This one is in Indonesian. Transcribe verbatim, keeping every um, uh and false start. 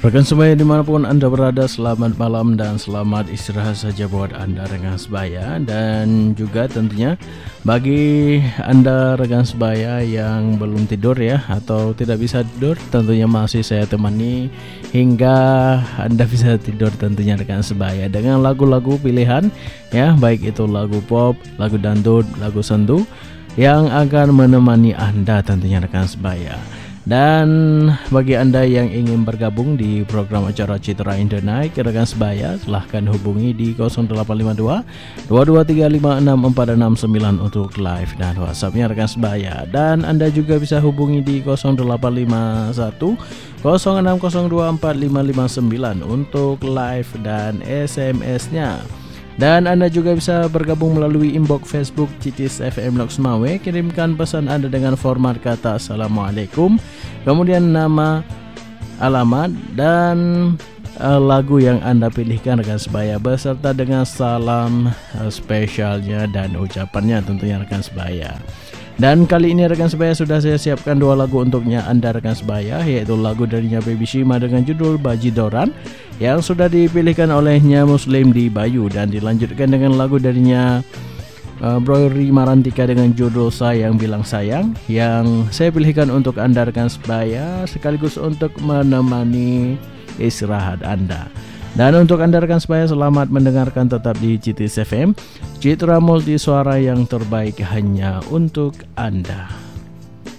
Rekan sebaya dimanapun Anda berada, selamat malam dan selamat istirahat saja buat Anda rekan sebaya. Dan juga tentunya bagi Anda rekan sebaya yang belum tidur ya, atau tidak bisa tidur, tentunya masih saya temani hingga Anda bisa tidur tentunya rekan sebaya dengan lagu-lagu pilihan ya, baik itu lagu pop, lagu dangdut, lagu sendu yang akan menemani Anda tentunya rekan sebaya. Dan bagi Anda yang ingin bergabung di program acara Citra in the Night rekan sebaya, silahkan hubungi di nol delapan lima dua, dua dua tiga lima enam empat enam sembilan untuk live dan WhatsAppnya rekan sebaya. Dan Anda juga bisa hubungi di nol delapan lima satu, nol enam nol dua empat lima lima sembilan untuk live dan S M S-nya. Dan Anda juga bisa bergabung melalui inbox Facebook Citis F M Lok Semawe. Kirimkan pesan Anda dengan format kata Assalamualaikum, kemudian nama, alamat, dan uh, lagu yang Anda pilihkan rekan sebaya, beserta dengan salam uh, spesialnya dan ucapannya tentunya rekan sebaya. Dan kali ini rekan sebaya sudah saya siapkan dua lagu untuknya Anda rekan sebaya, yaitu lagu darinya Baby Shima dengan judul Bajidoran yang sudah dipilihkan olehnya Muslim di Bayu, dan dilanjutkan dengan lagu darinya uh, Broyri Marantika dengan judul Sayang Bilang Sayang yang saya pilihkan untuk Anda rekan sebaya sekaligus untuk menemani istirahat Anda. Dan untuk Anda rekan sebaya, selamat mendengarkan tetap di Citis F M, Citra Multi Suara yang terbaik hanya untuk Anda.